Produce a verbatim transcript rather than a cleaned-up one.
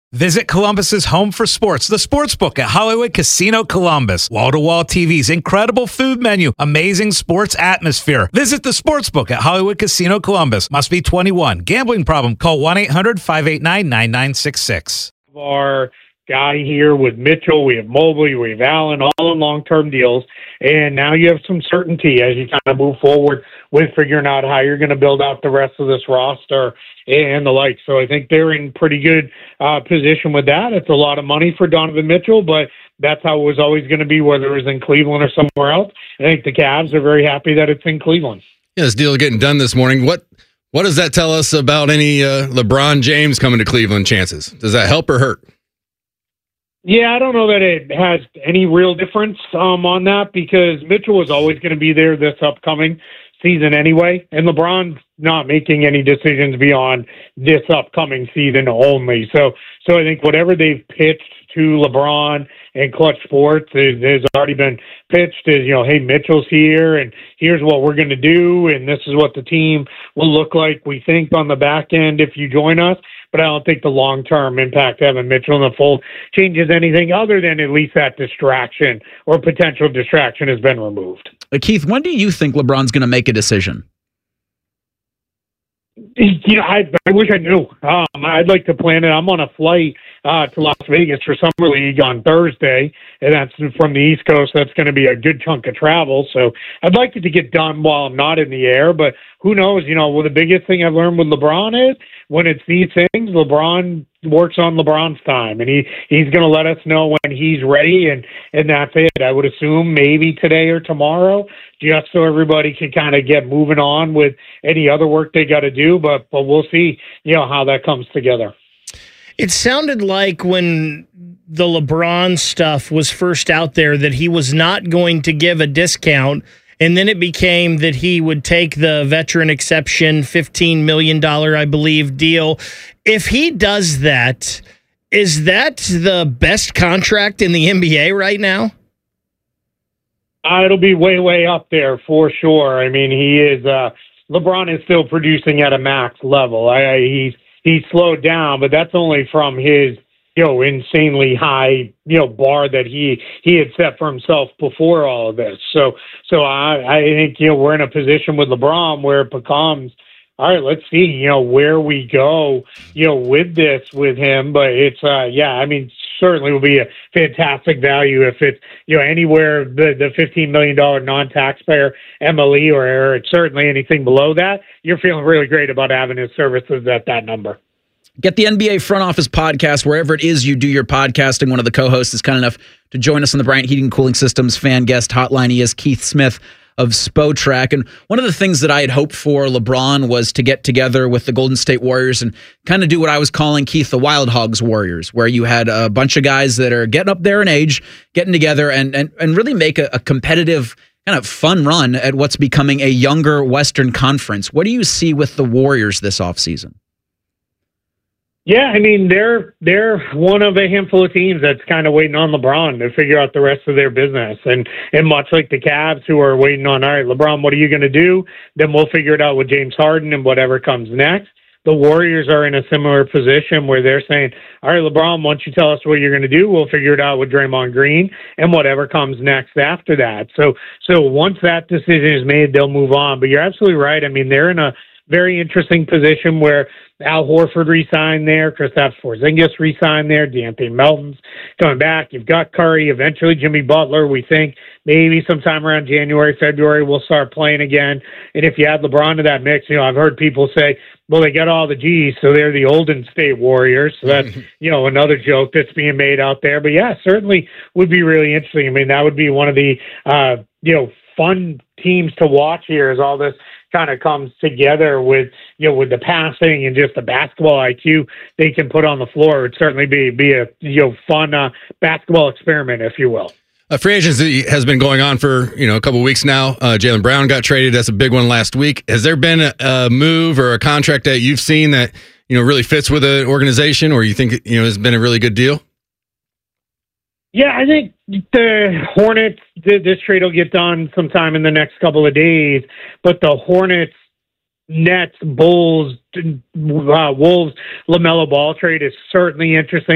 Visit Columbus's home for sports, the Sportsbook at Hollywood Casino Columbus. Wall-to-wall T Vs, incredible food menu, amazing sports atmosphere. Visit the Sportsbook at Hollywood Casino Columbus. Must be twenty-one. Gambling problem? Call one eight hundred five eight nine nine nine six six. Our guy here with Mitchell, we have Mobley, we have Allen, all in long-term deals. And now you have some certainty as you kind of move forward with figuring out how you're going to build out the rest of this roster and the like. So I think they're in pretty good uh, position with that. It's a lot of money for Donovan Mitchell, but that's how it was always going to be, whether it was in Cleveland or somewhere else. I think the Cavs are very happy that it's in Cleveland. Yeah, this deal getting done this morning. What what does that tell us about any uh, LeBron James coming to Cleveland chances? Does that help or hurt? Yeah, I don't know that it has any real difference um, on that, because Mitchell was always going to be there this upcoming season anyway, and LeBron's not making any decisions beyond this upcoming season only. So, so I think whatever they've pitched to LeBron and Clutch Sports is, has already been pitched as, you know, hey, Mitchell's here, and here's what we're going to do, and this is what the team will look like, we think, on the back end if you join us. But I don't think the long-term impact having Mitchell in the fold changes anything other than at least that distraction or potential distraction has been removed. Uh, Keith, when do you think LeBron's going to make a decision? You know, I, I wish I knew. Um, I'd like to plan it. I'm on a flight uh, to Las Vegas for Summer League on Thursday, and that's from the East Coast. That's going to be a good chunk of travel. So I'd like it to get done while I'm not in the air, but who knows? You know, well, the biggest thing I've learned with LeBron is when it's these things, LeBron works on LeBron's time, and he, he's going to let us know when he's ready, and, and that's it. I would assume maybe today or tomorrow, just so everybody can kind of get moving on with any other work they got to do, but, but we'll see, you know, how that comes together. It sounded like when the LeBron stuff was first out there that he was not going to give a discount, and then it became that he would take the veteran exception, fifteen million dollars, I believe, deal. If he does that, is that the best contract in the N B A right now? Uh, it'll be way, way up there for sure. I mean, he is uh, LeBron is still producing at a max level. I, I, he's he's slowed down, but that's only from his, you know, insanely high, you know, bar that he he had set for himself before all of this. So, so I I think, you know, we're in a position with LeBron where it becomes, all right, let's see, you know, where we go, you know, with this with him. But it's, uh, yeah, I mean, certainly will be a fantastic value if it's, you know, anywhere the, the fifteen million dollars non-taxpayer M L E or, or it's certainly anything below that, you're feeling really great about having his services at that number. Get the N B A Front Office podcast wherever it is you do your podcasting. One of the co-hosts is kind enough to join us on the Bryant Heating and Cooling Systems fan guest hotline. He is Keith Smith of Spotrac. And one of the things that I had hoped for LeBron was to get together with the Golden State Warriors and kind of do what I was calling, Keith, the Wild Hogs Warriors, where you had a bunch of guys that are getting up there in age, getting together and and, and really make a, a competitive kind of fun run at what's becoming a younger Western Conference. What do you see with the Warriors this offseason? Yeah, I mean, they're they're one of a handful of teams that's kind of waiting on LeBron to figure out the rest of their business. And and much like the Cavs, who are waiting on, all right, LeBron, what are you going to do? Then we'll figure it out with James Harden and whatever comes next. The Warriors are in a similar position where they're saying, all right, LeBron, once you tell us what you're going to do, we'll figure it out with Draymond Green and whatever comes next after that. So so once that decision is made, they'll move on. But you're absolutely right. I mean, they're in a very interesting position where Al Horford re-signed there, Kristaps Porzingis re-signed there, DeAnthony Melton's coming back. You've got Curry, eventually Jimmy Butler. We think maybe sometime around January, February, we'll start playing again. And if you add LeBron to that mix, you know, I've heard people say, well, they got all the G's, so they're the Golden State Warriors. So that's, you know, another joke that's being made out there. But yeah, certainly would be really interesting. I mean, that would be one of the, uh, you know, fun teams to watch here as all this kind of comes together with, you know, with the passing and just the basketball I Q they can put on the floor. It would certainly be, be a, you know, fun uh, basketball experiment, if you will. Uh, free agency has been going on for, you know, a couple of weeks now. Uh, Jaylen Brown got traded. That's a big one last week. Has there been a, a move or a contract that you've seen that, you know, really fits with an organization or you think, you know, has been a really good deal? Yeah, I think the Hornets, this trade will get done sometime in the next couple of days, but the Hornets, Nets, Bulls, uh, Wolves, LaMelo Ball trade is certainly interesting.